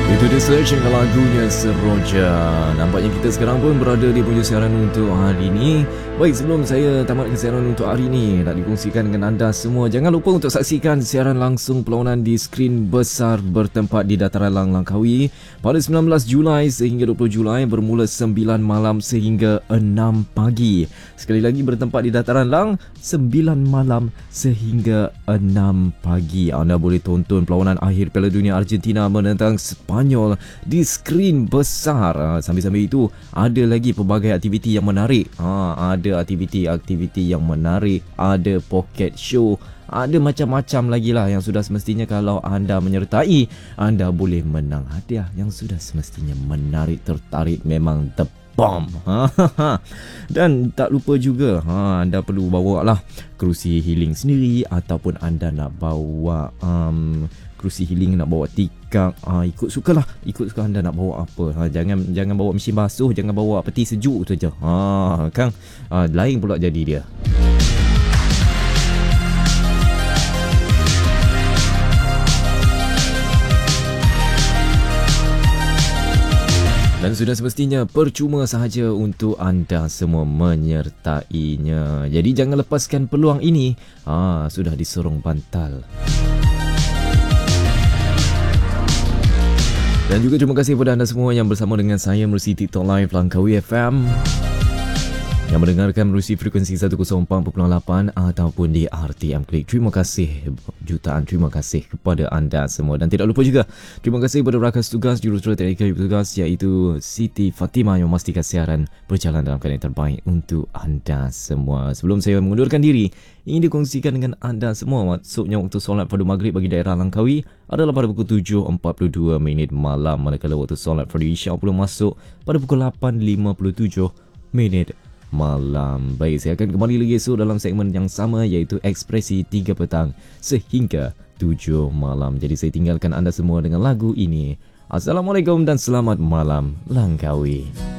Itu dia searching lagunya Seroja. Nampaknya kita sekarang pun berada di penghujung siaran untuk hari ini. Baik, sebelum saya tamatkan siaran untuk hari ini, nak dikongsikan dengan anda semua, jangan lupa untuk saksikan siaran langsung perlawanan di skrin besar bertempat di Dataran Lang Langkawi pada 19 Julai sehingga 20 Julai bermula 9 malam sehingga 6 pagi. Sekali lagi bertempat di Dataran Lang 9 malam sehingga 6 pagi. Anda boleh tonton perlawanan akhir Piala Dunia Argentina menentang Spanyol di skrin besar. Sambil-sambil itu ada lagi pelbagai aktiviti yang menarik. Ada aktiviti-aktiviti yang menarik, ada pocket show, ada macam-macam lagi lah yang sudah semestinya kalau anda menyertai, anda boleh menang hadiah yang sudah semestinya menarik, tertarik, memang the bomb. Dan tak lupa juga, anda perlu bawa lah kerusi healing sendiri, ataupun anda nak bawa kerusi healing, nak bawa tikar, ikut sukalah, ikut suka anda nak bawa apa. Jangan bawa mesin basuh, jangan bawa peti sejuk tu je. Kan lain pula jadi dia. Dan sudah semestinya percuma sahaja untuk anda semua menyertainya. Jadi jangan lepaskan peluang ini. Sudah disorong bantal. Dan juga terima kasih kepada anda semua yang bersama dengan saya melalui TikTok Live Langkawi FM, yang mendengarkan melalui frekuensi 104.8 ataupun di RTM Klik. Terima kasih, jutaan terima kasih kepada anda semua. Dan tidak lupa juga terima kasih kepada rakan tugas Jurutera Teknikal Tugas, iaitu Siti Fatimah, yang memastikan siaran berjalan dalam keadaan yang terbaik untuk anda semua. Sebelum saya mengundurkan diri, ingin dikongsikan dengan anda semua maksudnya waktu solat fardu maghrib bagi daerah Langkawi adalah pada pukul 7.42 malam, manakala waktu solat fardu isya pula masuk pada pukul 8.57 malam. Baik, saya akan kembali lagi esok dalam segmen yang sama, iaitu Ekspresi 3 petang sehingga 7 malam. Jadi saya tinggalkan anda semua dengan lagu ini. Assalamualaikum dan selamat malam Langkawi.